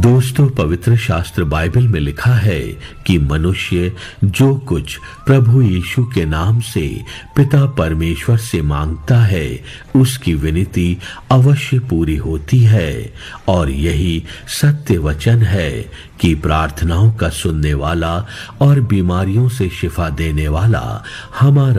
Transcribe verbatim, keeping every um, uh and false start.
दोस्तों, पवित्र शास्त्र बाइबल में लिखा है कि मनुष्य जो कुछ प्रभु यीशु के नाम से पिता परमेश्वर से मांगता है उसकी विनती अवश्य पूरी होती है। और यही सत्य वचन है कि प्रार्थनाओं का सुनने वाला और बीमारियों से शिफा देने वाला हमारा